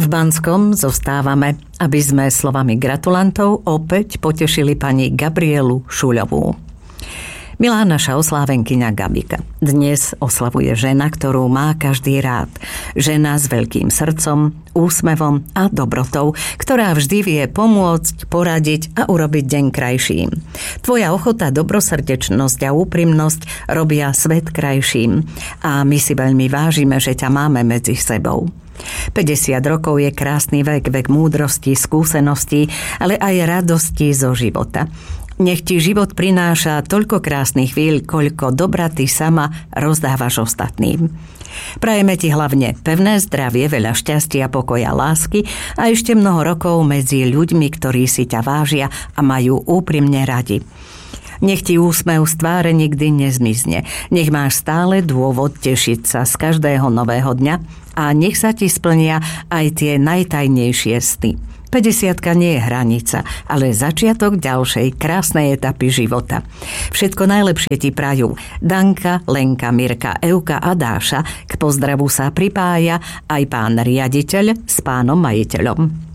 V Banskom zostávame, aby sme slovami gratulantov opäť potešili pani Gabrielu Šuľovú. Milá naša oslávenkyňa Gabika, dnes oslavuje žena, ktorú má každý rád. Žena s veľkým srdcom, úsmevom a dobrotou, ktorá vždy vie pomôcť, poradiť a urobiť deň krajším. Tvoja ochota, dobrosrdečnosť a úprimnosť robia svet krajším a my si veľmi vážime, že ťa máme medzi sebou. 50 rokov je krásny vek múdrosti, skúseností, ale aj radosti zo života. Nech ti život prináša toľko krásnych chvíľ, koľko dobra ty sama rozdávaš ostatným. Prajeme ti hlavne pevné zdravie, veľa šťastia, pokoja, lásky a ešte mnoho rokov medzi ľuďmi, ktorí si ťa vážia a majú úprimne radi. Nech ti úsmev z tváre nikdy nezmizne. Nech máš stále dôvod tešiť sa z každého nového dňa a nech sa ti splnia aj tie najtajnejšie sny. 50-ka nie je hranica, ale začiatok ďalšej krásnej etapy života. Všetko najlepšie ti prajú Danka, Lenka, Mirka, Euka a Dáša. K pozdravu sa pripája aj pán riaditeľ s pánom majiteľom.